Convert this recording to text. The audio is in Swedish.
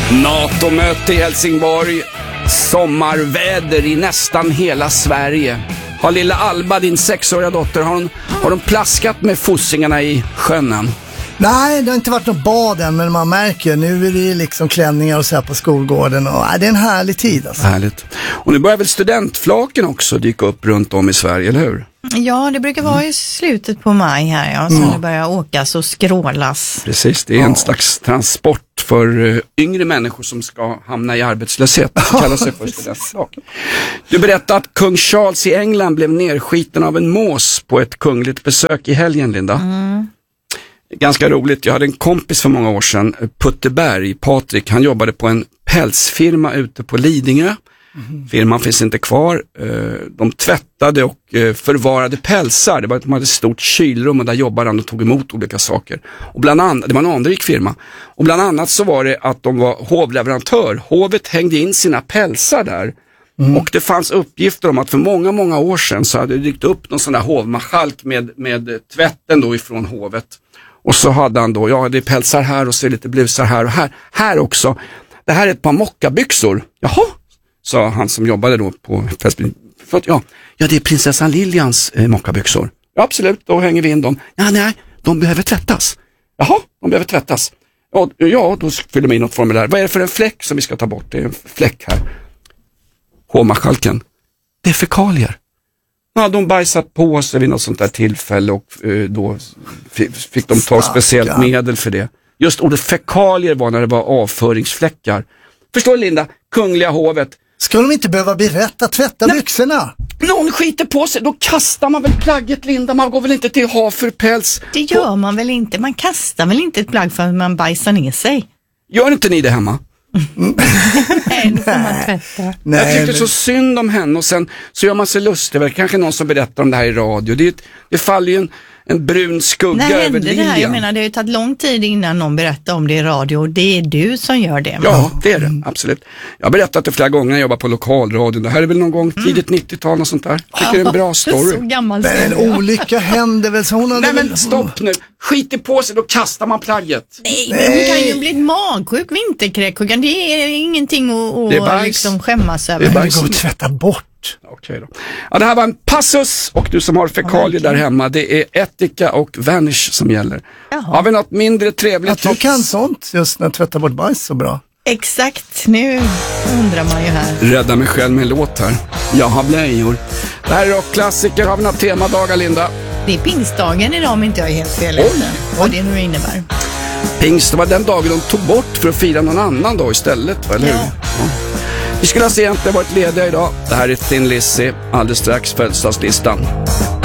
NATO-möte i Helsingborg. Sommarväder i nästan hela Sverige. Har lilla Alba, din 6-åriga dotter, har de plaskat med fossingarna i sjön? Nej, det har inte varit något bad än, men man märker nu är det liksom klänningar och så här på skolgården och det är en härlig tid alltså. Härligt. Och nu börjar väl studentflaken också dyka upp runt om i Sverige, eller hur? Ja, det brukar vara i slutet på maj här, ja, så det börjar åkas och skrålas. Precis, det är en slags transport för yngre människor som ska hamna i arbetslöshet. Det kallar sig för studentflak. Du berättade att kung Charles i England blev nerskiten av en mås på ett kungligt besök i helgen, Linda. Ganska roligt, jag hade en kompis för många år sedan, Putteberg, Patrik, han jobbade på en pälsfirma ute på Lidingö. Firman finns inte kvar. De tvättade och förvarade pälsar. De hade ett stort kylrum och där jobbade han och tog emot olika saker. Och bland annat, det var en anrik firma. Och bland annat så var det att de var hovleverantör. Hovet hängde in sina pälsar där. Och det fanns uppgifter om att för många, många år sedan så hade det dykt upp någon sån där hovmarskalk med tvätten då ifrån hovet. Och så hade han då, ja det är pälsar här och så är det lite blusar här och här. Här också. Det här är ett par mockabyxor. Jaha, sa han som jobbade då på festbilen. Ja, det är prinsessan Lilians mockabyxor. Ja, absolut, då hänger vi in dem. Ja, nej, de behöver tvättas. Jaha, de behöver tvättas. Ja, då fyller man in något formulär. Vad är det för en fläck som vi ska ta bort? Det är en fläck här. Hovmarskalken. Det är fekalier. Ja, de bajsat på sig vid något sånt där tillfälle och då fick de ta speciellt medel för det. Just ordet fekalier var när det var avföringsfläckar. Förstår du, Linda? Kungliga hovet. Ska de inte behöva berätta tvätta byxorna? Någon skiter på sig, då kastar man väl plagget, Linda. Man går väl inte till ha för päls. Det gör man väl inte. Man kastar väl inte ett plagg för att man bajsar ner sig. Gör inte ni det hemma? Nej, då får man tvätta. Jag tyckte så synd om henne och sen så gör man sig lustig. Det kanske någon som berättar om det här i radio. Det faller ju en brun skugga över Lilian. Det här? Jag menar, det har ju tagit lång tid innan någon berättar om det i radio. Det är du som gör det. Ja, det är det, absolut. Jag har berättat det flera gånger när jag jobbar på lokalradion. Det här är väl någon gång tidigt 90-tal och sånt där. Tycker det är en bra story. Så gammal. Men en olycka hände väl så hon hade. Nej men stopp nu. Skiter på sig, då kastar man plagget. Nej, men hon kan ju bli ett magsjuk vinterkräk. Det är ingenting att liksom skämmas över. Det är bara att tvätta bort. Okej då. Ja, det här var en passus och du som har fekalier där hemma, det är etika och vanish som gäller. Jaha. Har vi något mindre trevligt? Att du kan sånt just när du tvättar bort bajs så bra. Exakt, nu undrar man ju här. Rädda mig själv med en låt här. Jag har blöjor. Det här är rockklassiker. Har vi några temadagar, Linda? Det är pingstdagen idag om inte jag är helt fel. Vad det nu innebär. Pingst, det var den dagen de tog bort för att fira någon annan dag istället, eller hur? Ja. Vi skulle ha sent varit lediga idag. Det här är Thin Lizzy, alldeles strax födelsedagslistan.